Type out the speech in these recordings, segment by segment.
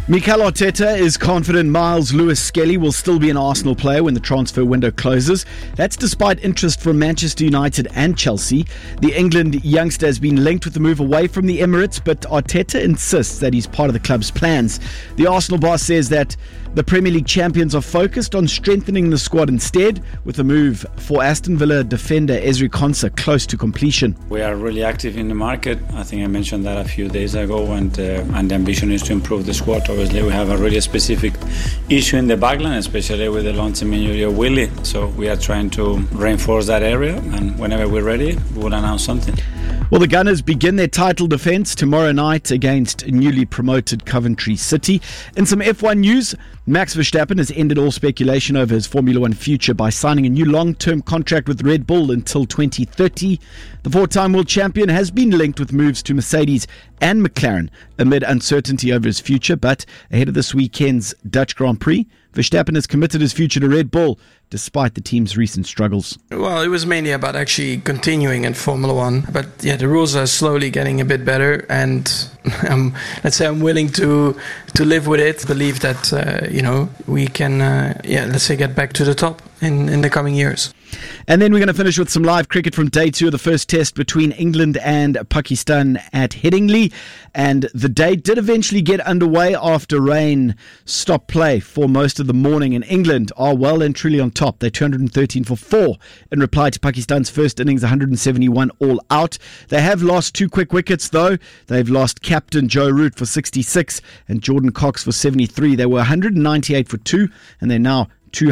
Mikel Arteta is confident Miles Lewis-Skelly will still be an Arsenal player when the transfer window closes. That's despite interest from Manchester United and Chelsea. The England youngster has been linked with the move away from the Emirates, but Arteta insists that he's part of the club's plans. The Arsenal boss says that the Premier League champions are focused on strengthening the squad instead, with the move for Aston Villa defender Ezri Konsa close to completion. We are really active in the market. I think I mentioned that a few days ago, and the ambition is to improve the squad. Obviously, we have a really specific issue in the backline, especially with the long-term injury of Willie. So we are trying to reinforce that area, and whenever we're ready, we will announce something. Well, the Gunners begin their title defence tomorrow night against newly promoted Coventry City. In some F1 news, Max Verstappen has ended all speculation over his Formula One future by signing a new long-term contract with Red Bull until 2030. The four-time world champion has been linked with moves to Mercedes and McLaren amid uncertainty over his future, but ahead of this weekend's Dutch Grand Prix, Verstappen has committed his future to Red Bull despite the team's recent struggles. Well, it was mainly about actually continuing in Formula One. But yeah, the rules are slowly getting a bit better, and let's say I'm willing to live with it. Believe that we can get back to the top in the coming years. And then we're going to finish with some live cricket from day 2 of the first test between England and Pakistan at Headingley. And the day did eventually get underway after rain stopped play for most of the morning. And England are well and truly on top. They're 213 for 4 in reply to Pakistan's first innings, 171 all out. They have lost 2 quick wickets though. They've lost captain Joe Root for 66 and Jordan Cox for 73. They were 198 for 2 and they're now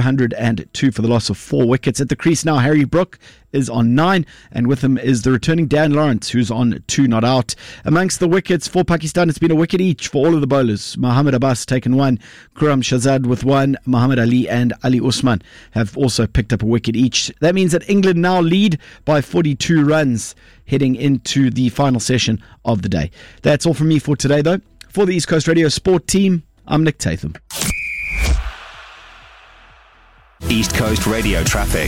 202 for the loss of 4 wickets. At the crease now, Harry Brook is on 9, and with him is the returning Dan Lawrence, who's on 2 not out. Amongst the wickets for Pakistan, it's been a wicket each for all of the bowlers. Mohammad Abbas taken 1, Khurram Shahzad with 1, Muhammad Ali and Ali Usman have also picked up a wicket each. That means that England now lead by 42 runs heading into the final session of the day. That's all from me for today, though. For the East Coast Radio Sport team, I'm Nick Tatham. East Coast Radio traffic.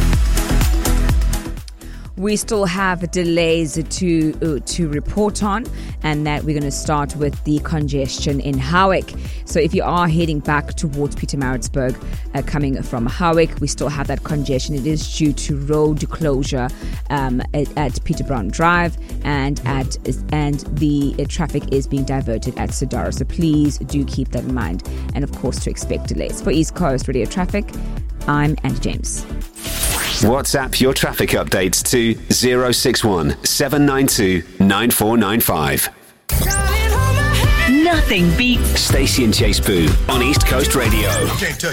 We still have delays to report on, and that we're going to start with the congestion in Howick. So if you are heading back towards Pietermaritzburg, coming from Howick, we still have that congestion. It is due to road closure at Peter Brown Drive, and the traffic is being diverted at Sadara. So please do keep that in mind, and of course to expect delays. For East Coast Radio Traffic, I'm Andy James. WhatsApp your traffic updates to 061 792 9495. Nothing beats Stacey and Chase Boo on East Coast Radio. Can't touch